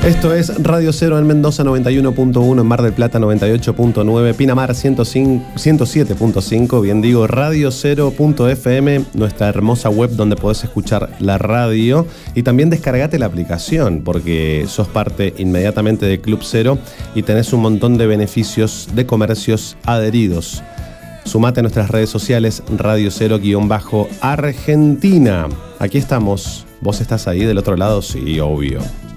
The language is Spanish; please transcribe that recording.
Esto es Radio Cero en Mendoza 91.1, en Mar del Plata 98.9, Pinamar 107.5, bien digo, radiocero.fm, nuestra hermosa web donde podés escuchar la radio y también descargate la aplicación porque sos parte inmediatamente de Club Cero y tenés un montón de beneficios de comercios adheridos. Sumate a nuestras redes sociales, Radio Cero-Argentina. Aquí estamos. ¿Vos estás ahí del otro lado? Sí, obvio.